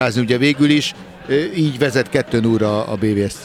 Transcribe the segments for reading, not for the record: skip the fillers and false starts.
ugye végül is, így vezet 2-0-ra a BVSC.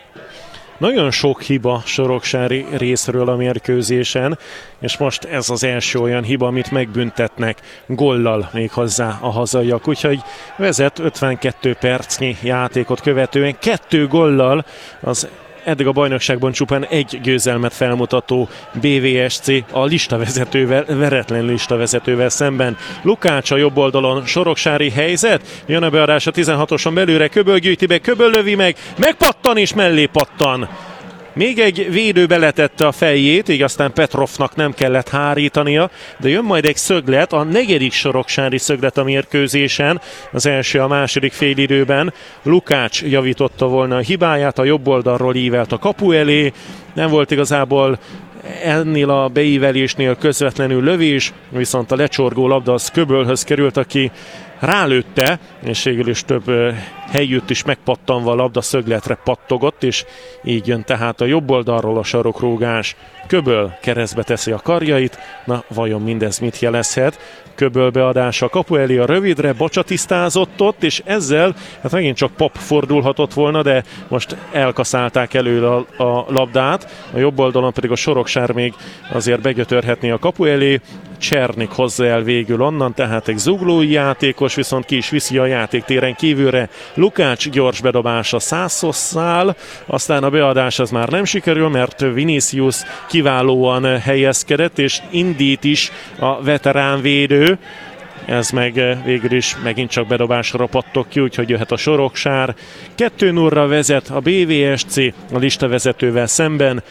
Nagyon sok hiba soroksári részről a mérkőzésen, és most ez az első olyan hiba, amit megbüntetnek gollal még hozzá a hazaiak. Úgyhogy vezet 52 percnyi játékot követően 2 gollal az eddig a bajnokságban csupán 1 győzelmet felmutató BVSC a listavezetővel, veretlen listavezetővel szemben. Lukács a jobb oldalon, soroksári helyzet, jön a beadás a 16-oson belőle, Köböl gyűjti be, Köböl lövi meg, megpattan és mellé pattan. Még egy védő beletette a fejét, így aztán Petrovnak nem kellett hárítania, de jön majd egy szöglet, a 4. soroksári szöglet a mérkőzésen, az első a második félidőben. Lukács javította volna a hibáját, a jobb oldalról ívelt a kapu elé, nem volt igazából ennél a beívelésnél közvetlenül lövés, viszont a lecsorgó labda az Köbölhöz került, aki rálőtte, és végül is több helyütt is megpattanva a labda szögletre pattogott, és így jön tehát a jobb oldalról a sarokrógás. Köböl keresztbe teszi a karjait, na vajon mindez mit jelezhet? Köböl beadása a kapu elé a rövidre, Bacsa tisztázott ott, és ezzel hát megint csak Pap fordulhatott volna, de most elkaszálták elő a labdát, a jobb oldalon pedig a Soroksár még azért begötörhetné a kapu elé, Csernik hozza el végül onnan, tehát egy zuglói játékos, viszont ki is viszi a játéktéren kívülre. Lukács gyors bedobása Szászosszál, aztán a beadás az már nem sikerül, mert Vinicius kiválóan helyezkedett, és indít is a veterán védő. Ez meg végül is megint csak bedobásra pattog ki, úgyhogy jöhet a Soroksár. 2-0-ra vezet a BVSC a listavezetővel szemben,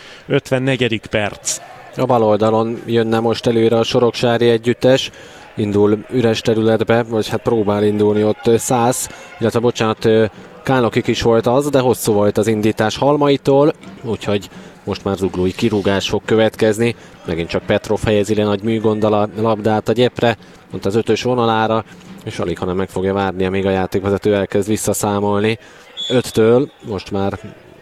54. perc. A bal oldalon jönne most előre a soroksári együttes, indul üres területbe, vagy hát próbál indulni ott Szász, illetve bocsánat, Kálnokik is volt az, de hosszú volt az indítás Halmaitól, úgyhogy most már zuglói kirúgás fog következni. Megint csak Petrov helyezi le nagy műgonddal a labdát a gyepre, mondta az 5-ös vonalára, és alig, hanem meg fogja várni, amíg a játékvezető elkezd visszaszámolni. 5-től most már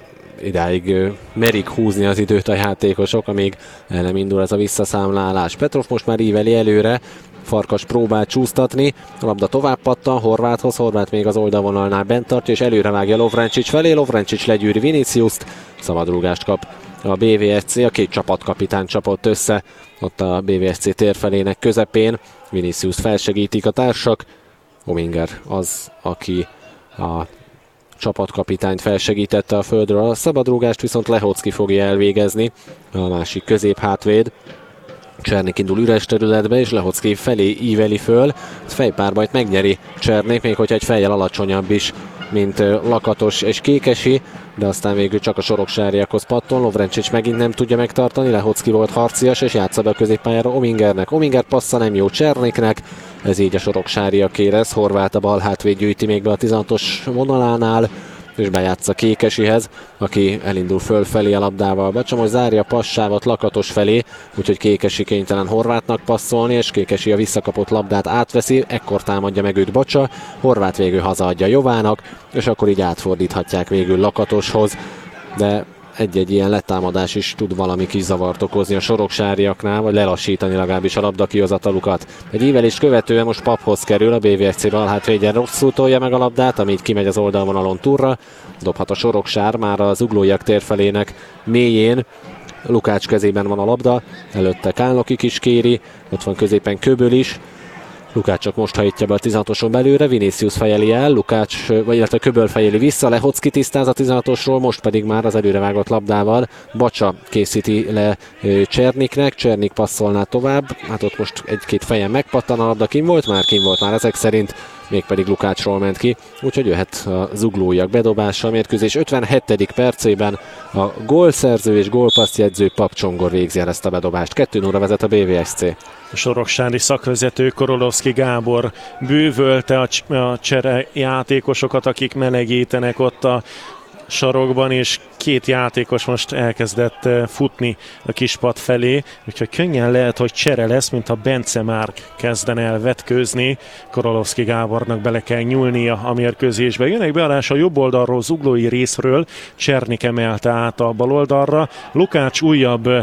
idáig merik húzni az időt a játékosok, amíg el nem indul ez a visszaszámlálás. Petrov most már íveli előre, Farkas próbál csúsztatni, a labda tovább pattan Horváthoz, Horvát még az oldalvonalnál bent tartja, és előre vágja Lovrencsics felé, Lovrencsics legyűri Viniciust, szabadrúgást kap a BVSC, a 2 csapatkapitány csapott össze ott a BVSC térfelének közepén, Vinicius felsegítik a társak, Ominger az, aki a csapatkapitányt felsegítette a földről, a szabadrúgást viszont Lehocki fogja elvégezni, a másik középhátvéd. Csernik indul üres területbe, és Lehocki felé íveli föl, fejpárbajt megnyeri Csernik, még hogyha egy fejjel alacsonyabb is, mint Lakatos és Kékesi, de aztán végül csak a soroksáriakhoz patton, Lovrencsics megint nem tudja megtartani, Lehocki volt harcias, és játsza be a középpályára Omingernek. Ominger passza nem jó Cserniknek, ez így a soroksáriaké lesz, Horváth a bal hátvéd gyűjti még be a 16-os vonalánál, és bejátsza Kékesihez, aki elindul fölfelé a labdával. Bacsa most zárja a passávat Lakatos felé, úgyhogy Kékesi kénytelen Horvátnak passzolni, és Kékesi a visszakapott labdát átveszi, ekkor támadja meg őt Bacsa, Horváth végül hazaadja Jovának, és akkor így átfordíthatják végül Lakatoshoz, de egy-egy ilyen letámadás is tud valami kis zavart okozni a soroksáriaknál, vagy lelassítani legalábbis a labda kihozatalukat. Egy ívelés követően most Paphoz kerül, a BVSC balhátvédje rosszul tolja meg a labdát, ami így kimegy az oldalvonalon túlra, dobhat a Soroksár már az uglóiak térfelének mélyén. Lukács kezében van a labda, előtte Kálnokik is kéri, ott van középen Köböl is. Lukács csak most hajítja be a 16-oson belőle, Vinicius fejeli el, Lukács, vagy illetve Köböl fejeli vissza, Lehocki tisztáz a 16-osról, most pedig már az előrevágott labdával Bacsa készíti le Cserniknek, Csernik passzolná tovább, hát ott most egy-két fejen megpattan a labda, kim volt már ezek szerint, mégpedig Lukácsról ment ki, úgyhogy jöhet a zuglóiak bedobása. A mérkőzés 57. percében a gólszerző és gólpasszjegyző Pap Csongor végzi el ezt a bedobást. 2-0-ra vezet a BVSC. A soroksári szakvezető Korolovszki Gábor bővölte a csere játékosokat, akik melegítenek ott a sarokban, és 2 játékos most elkezdett futni a kispad felé, úgyhogy könnyen lehet, hogy csere lesz, mintha Bence már kezdene el vetkőzni. Korolovszki Gábornak bele kell nyúlnia a mérkőzésbe. Jön egy beadás a jobb oldalról, zuglói részről, Csernik emelte át a bal oldalra, Lukács újabb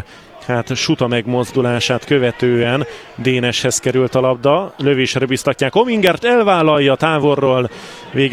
hát Suta megmozdulását követően Déneshez került a labda, lövésre biztatják Omingert, elvállalja távolról, végül